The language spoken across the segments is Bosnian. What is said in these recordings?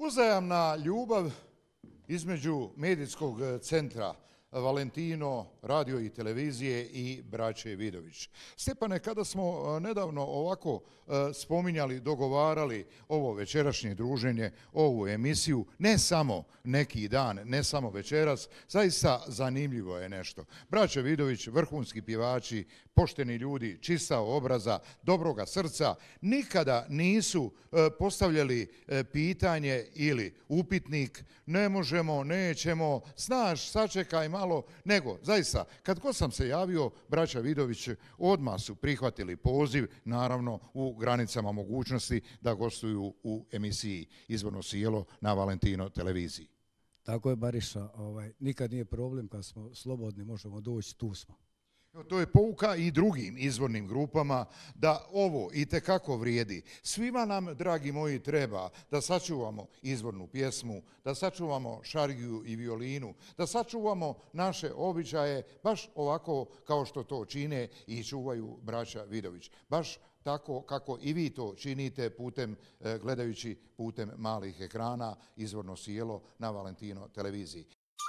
Uzajamna ljubav između medijskog centra Valentino, radio i televizije i braće Vidović. Stjepane, kada smo nedavno ovako spominjali, dogovarali ovo večerašnje druženje, ovu emisiju, ne samo neki dan, ne samo večeras, zaista zanimljivo je nešto. Braće Vidović, vrhunski pjevači, pošteni ljudi, čista obraza, dobroga srca, nikada nisu postavljali pitanje ili upitnik, ne možemo, nećemo, znaš, sačekaj malo, nego, zaista, kad god sam se javio, braća Vidović odmah su prihvatili poziv, naravno u granicama mogućnosti da gostuju u emisiji Izvorno sjelo na Valentino televiziji. Tako je, Bariša, nikad nije problem, kad smo slobodni možemo doći, tu smo. To je pouka i drugim izvornim grupama da ovo itekako vrijedi. Svima nam, dragi moji, treba da sačuvamo izvornu pjesmu, da sačuvamo šargiju i violinu, da sačuvamo naše običaje, baš ovako kao što to čine i čuvaju braća Vidović. Baš tako kako i vi to činite gledajući putem malih ekrana Izvorno sjelo na Valentino televiziji.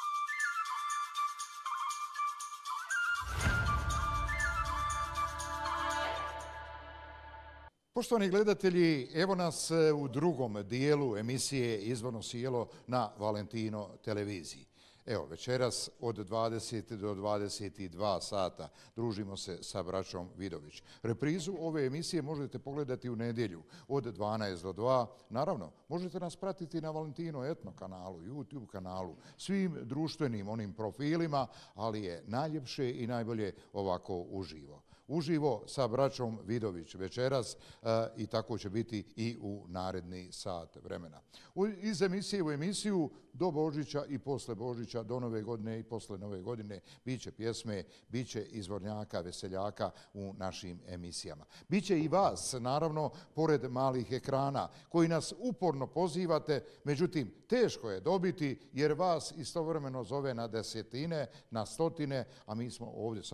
Poštovani gledatelji, evo nas u drugom dijelu emisije Izvorno sjelo na Valentino televiziji. Evo, večeras od 20 do 22 sata družimo se sa braćom Vidović. Reprizu ove emisije možete pogledati u nedjelju od 12 do 2. Naravno, možete nas pratiti na Valentino Etno kanalu, YouTube kanalu, svim društvenim onim profilima, ali je najljepše i najbolje ovako uživo. Uživo sa braćom Vidović večeras i tako će biti i u naredni sat vremena. Iz emisije u emisiju do Božića i posle Božića, do Nove godine i posle Nove godine biće pjesme, biće izvornjaka, veseljaka u našim emisijama. Biće i vas, naravno, pored malih ekrana koji nas uporno pozivate, međutim, teško je dobiti jer vas istovremeno zove na desetine, na stotine, a mi smo ovdje